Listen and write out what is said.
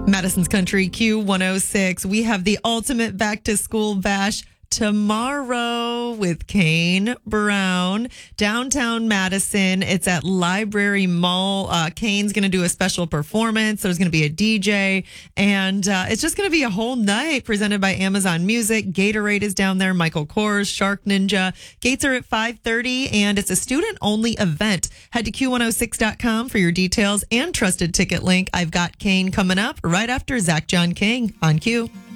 Madison's Country Q106. We have the ultimate back to school bash tomorrow with Kane Brown, downtown Madison. It's at Library Mall. Kane's going to do a special performance. There's going to be a DJ, and it's just going to be a whole night presented by Amazon Music. Gatorade is down there, Michael Kors, Shark Ninja. Gates are at 5:30, and it's a student-only event. Head to Q106.com for your details and trusted ticket link. I've got Kane coming up right after Zach John King on Q.